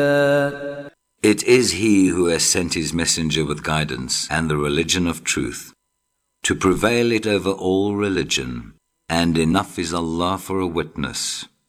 It is He who has sent His messenger with guidance and the religion of truth, to prevail it over all religion, and enough is Allah for a witness.